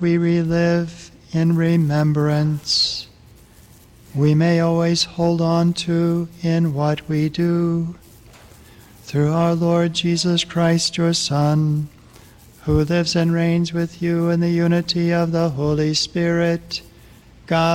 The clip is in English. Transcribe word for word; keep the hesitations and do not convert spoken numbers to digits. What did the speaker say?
we relive in remembrance, we may always hold on to in what we do. Through our Lord Jesus Christ, your Son, who lives and reigns with you in the unity of the Holy Spirit,